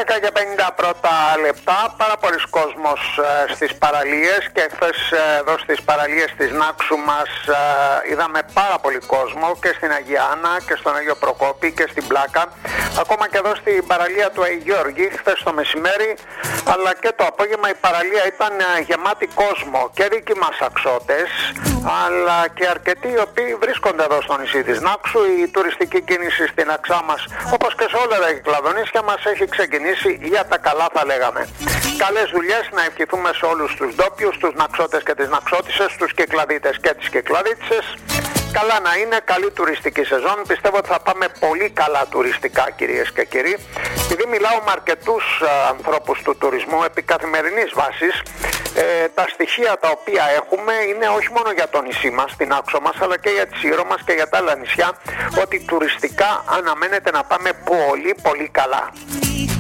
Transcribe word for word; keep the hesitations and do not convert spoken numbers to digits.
δέκα και πενήντα πρώτα λεπτά, πάρα πολλοί κόσμος ε, στις παραλίες και χθες ε, εδώ στις παραλίες της Νάξου μας ε, είδαμε πάρα πολύ κόσμο και στην Αγία Άννα και στον Αγίο Προκόπη και στην Πλάκα, ακόμα και εδώ στην παραλία του Αγίου Γεώργη χθες το μεσημέρι αλλά και το απόγευμα η παραλία ήταν ε, γεμάτη κόσμο και δικοί μας αξώτες αλλά και αρκετοί οι οποίοι βρίσκονται εδώ στο νησί της Νάξου. Η τουριστική κίνηση στην Αξά μας, όπως και σε όλα τα κυκλαδονήσια μας, έχει ξεκινήσει για τα καλά, θα λέγαμε. Καλές δουλειές να ευχηθούμε σε όλους τους ντόπιους, τους ναξώτες και τις ναξώτισσες, τους κυκλαδίτες και τις κυκλαδίτσες. Καλά να είναι, καλή τουριστική σεζόν. Πιστεύω ότι θα πάμε πολύ καλά τουριστικά, κυρίες και κύριοι. Επειδή μιλάω με αρκετούς α, ανθρώπους του τουρισμού επί καθημερινής βάσης, ε, τα στοιχεία τα οποία έχουμε είναι όχι μόνο για το νησί μας, την Άξο μας, αλλά και για τη Σύρο μας και για τα άλλα νησιά, ότι τουριστικά αναμένεται να πάμε πολύ πολύ καλά.